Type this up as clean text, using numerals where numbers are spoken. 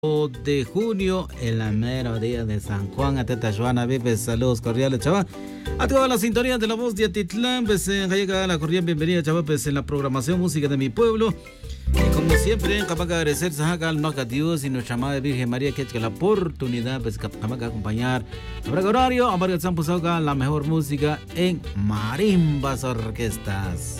de junio, en la mera día de San Juan. A Teta Joana Vives, saludos cordiales, chaval. A toda la sintonía de la voz de Atitlán, pues llega la cordial bienvenida, chaval, pues en la programación Música de mi Pueblo. Y como siempre, capaz de agradecer a Dios y nuestra Madre Virgen María, que la oportunidad, pues capaz de acompañar a horario, a Mario San Pusauca, la mejor música en marimbas orquestas.